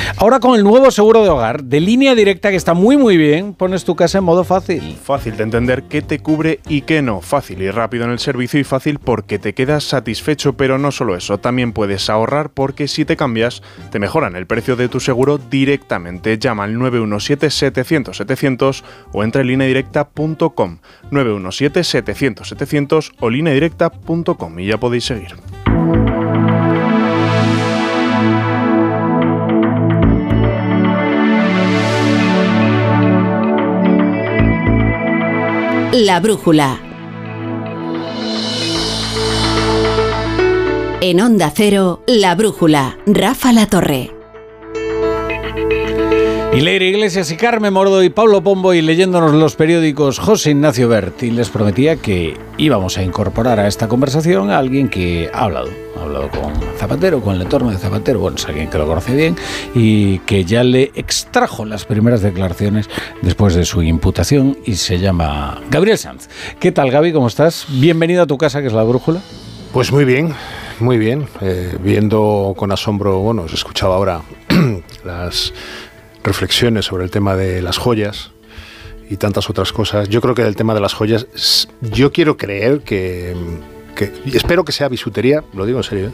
Ahora con el nuevo seguro de hogar de Línea Directa, que está muy muy bien, pones tu casa en modo fácil. Fácil de entender qué te cubre y qué no. Fácil y rápido en el servicio y fácil porque te quedas satisfecho, pero no solo eso. También puedes ahorrar porque si te cambias, te mejoran el precio de tu seguro directamente. Llama al 917-700-700 o entra en lineadirecta.com. 917-700-700 o lineadirecta.com y ya podéis seguir. La brújula. En Onda Cero, La brújula. Rafa La Torre. Y Leire Iglesias y Carmen Mordo y Pablo Pombo, y leyéndonos los periódicos José Ignacio Bert. Y les prometía que íbamos a incorporar a esta conversación a alguien que ha hablado con Zapatero, con el entorno de Zapatero. Bueno, es alguien que lo conoce bien y que ya le extrajo las primeras declaraciones después de su imputación, y se llama Gabriel Sanz. ¿Qué tal, Gaby? ¿Cómo estás? Bienvenido a tu casa, que es La Brújula. Pues muy bien. Viendo con asombro, os escuchaba ahora las reflexiones sobre el tema de las joyas y tantas otras cosas. Yo creo que del tema de las joyas, yo quiero creer que espero que sea bisutería, lo digo en serio,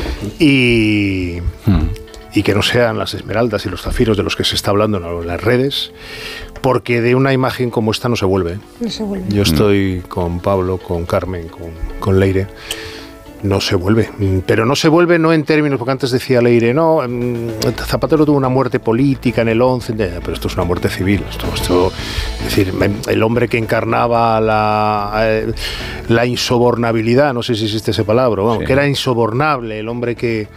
y que no sean las esmeraldas y los zafiros de los que se está hablando en las redes, porque de una imagen como esta no se vuelve. Yo estoy con Pablo, con Carmen, con Leire. No se vuelve, pero no se vuelve no en términos, porque antes decía Leire, Zapatero tuvo una muerte política en el 11, pero esto es una muerte civil. Esto, es decir, el hombre que encarnaba la insobornabilidad, no sé si existe esa palabra, sí, que era insobornable, el hombre que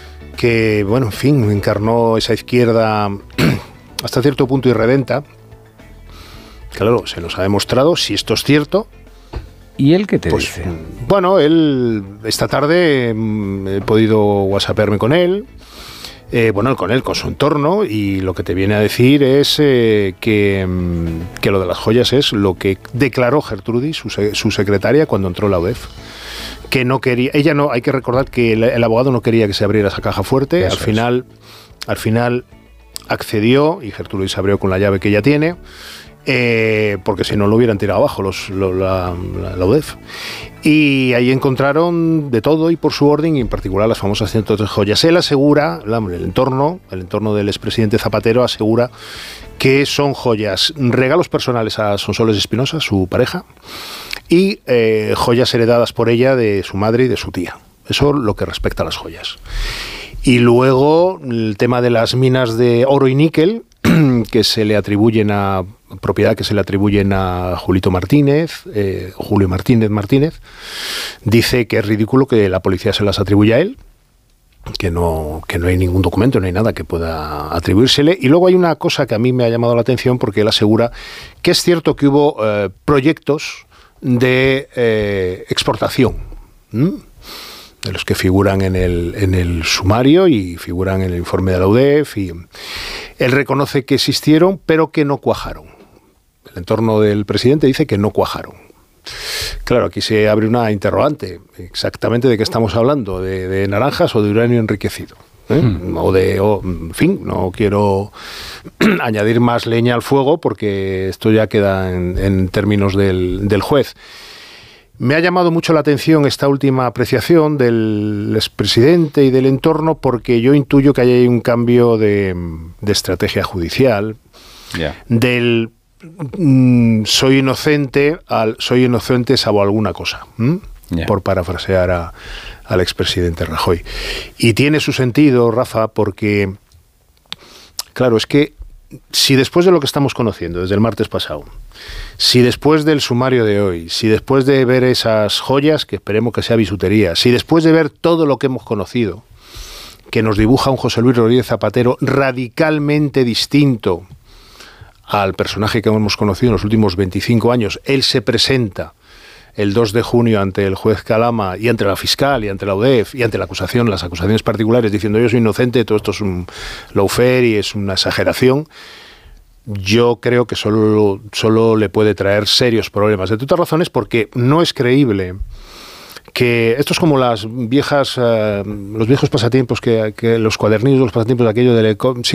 encarnó esa izquierda hasta cierto punto irredenta. Claro, se nos ha demostrado, si esto es cierto. ¿Y él qué te dice? Él, esta tarde he podido whatsappearme con él, con su entorno, y lo que te viene a decir es que lo de las joyas es lo que declaró Gertrudis, su secretaria, cuando entró la UDEF. Que no quería, hay que recordar que el abogado no quería que se abriera esa caja fuerte. Al final accedió, y Gertrudis abrió con la llave que ella tiene. Porque si no lo hubieran tirado abajo la UDEF. Y ahí encontraron de todo, y por su orden, y en particular las famosas 103 joyas. Él asegura, el entorno del expresidente Zapatero asegura que son joyas, regalos personales a Sonsoles Espinosa, su pareja, y joyas heredadas por ella de su madre y de su tía. Eso lo que respecta a las joyas. Y luego el tema de las minas de oro y níquel, que se le atribuyen a Julio Martínez, dice que es ridículo que la policía se las atribuya a él, que no hay ningún documento, no hay nada que pueda atribuírsele. Y luego hay una cosa que a mí me ha llamado la atención, porque él asegura que es cierto que hubo proyectos de exportación, de los que figuran en el sumario y figuran en el informe de la UDEF, y él reconoce que existieron, pero que no cuajaron. El entorno del presidente dice que no cuajaron. Claro, aquí se abre una interrogante. Exactamente de qué estamos hablando, de naranjas o de uranio enriquecido. En fin, no quiero añadir más leña al fuego, porque esto ya queda en términos del juez. Me ha llamado mucho la atención esta última apreciación del expresidente y del entorno, porque yo intuyo que hay un cambio de estrategia judicial, del soy inocente al soy inocente salvo alguna cosa, por parafrasear al expresidente Rajoy. Y tiene su sentido, Rafa, porque, claro, es que si después de lo que estamos conociendo desde el martes pasado, si después del sumario de hoy, si después de ver esas joyas, que esperemos que sea bisutería, si después de ver todo lo que hemos conocido, que nos dibuja un José Luis Rodríguez Zapatero radicalmente distinto al personaje que hemos conocido en los últimos 25 años, él se presenta el 2 de junio ante el juez Calama y ante la fiscal y ante la UDEF y ante las acusaciones particulares, diciendo yo soy inocente, todo esto es un lawfare y es una exageración. Yo creo que solo le puede traer serios problemas, de todas razones, porque no es creíble que esto es como los viejos pasatiempos, que los cuadernillos, los pasatiempos de aquello del